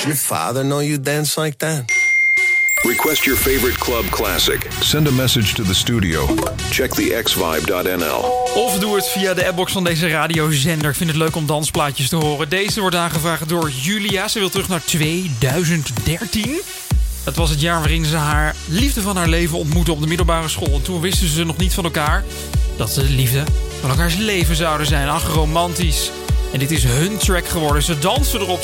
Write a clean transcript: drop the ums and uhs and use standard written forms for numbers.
Your father know you dance like that? Request your favorite club classic. Send a message to the studio. Check thexvibe.nl. Of doe het via de appbox van deze radiozender. Ik vind het leuk om dansplaatjes te horen. Deze wordt aangevraagd door Julia. Ze wil terug naar 2013. Dat was het jaar waarin ze haar liefde van haar leven ontmoette op de middelbare school. En toen wisten ze nog niet van elkaar dat ze de liefde van elkaars leven zouden zijn. Ach, romantisch. En dit is hun track geworden. Ze dansen erop